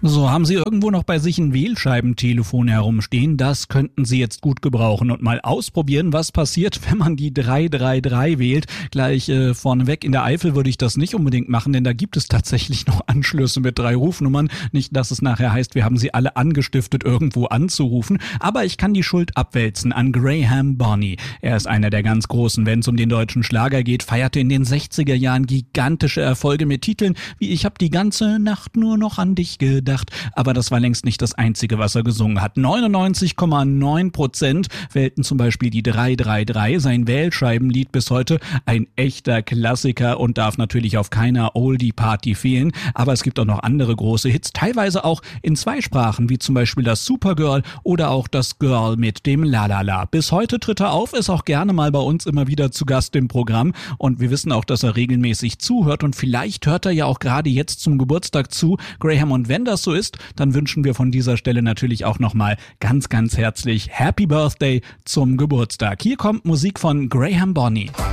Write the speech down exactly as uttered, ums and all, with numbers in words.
So, haben Sie irgendwo noch bei sich ein Wählscheibentelefon herumstehen? Das könnten Sie jetzt gut gebrauchen und mal ausprobieren, was passiert, wenn man die drei drei drei wählt. Gleich äh, vorneweg, in der Eifel würde ich das nicht unbedingt machen, denn da gibt es tatsächlich noch Anschlüsse mit drei Rufnummern. Nicht, dass es nachher heißt, wir haben sie alle angestiftet, irgendwo anzurufen. Aber ich kann die Schuld abwälzen an Graham Bonney. Er ist einer der ganz Großen, wenn es um den deutschen Schlager geht, feierte in den sechziger Jahren gigantische Erfolge mit Titeln wie Ich hab die ganze Nacht nur noch an dich gedacht. Aber das war längst nicht das Einzige, was er gesungen hat. neunundneunzig Komma neun Prozent wählten zum Beispiel die drei drei drei, sein Wählscheibenlied bis heute ein echter Klassiker und darf natürlich auf keiner Oldie-Party fehlen. Aber es gibt auch noch andere große Hits, teilweise auch in zwei Sprachen, wie zum Beispiel das Supergirl oder auch das Girl mit dem Lalala. Bis heute tritt er auf, ist auch gerne mal bei uns immer wieder zu Gast im Programm und wir wissen auch, dass er regelmäßig zuhört und vielleicht hört er ja auch gerade jetzt zum Geburtstag zu. Graham, und wenn das so ist, dann wünschen wir von dieser Stelle natürlich auch nochmal ganz, ganz herzlich Happy Birthday zum Geburtstag. Hier kommt Musik von Graham Bonney.